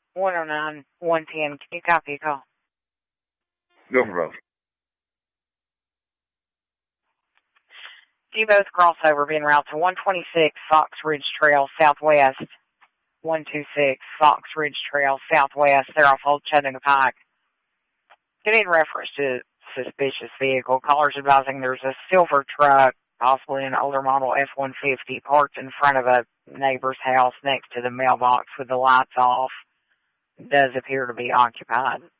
109, 110. Can you copy a call? Go for both. Do both crossover being route to 126 Fox Ridge Trail Southwest. 126 Fox Ridge Trail Southwest. They're off Old Chattanooga Pike. Getting reference to suspicious vehicle. Callers advising there's a silver truck, possibly an older model F-150, parked in front of a neighbor's house next to the mailbox with the lights off. It does appear to be occupied.